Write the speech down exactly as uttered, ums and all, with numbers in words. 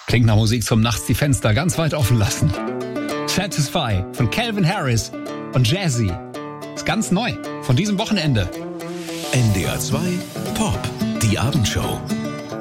Klingt nach Musik zum Nachts die Fenster ganz weit offen lassen. Satisfy von Calvin Harris und Jazzy. Ist ganz neu von diesem Wochenende. N D R zwei Pop, die Abendshow.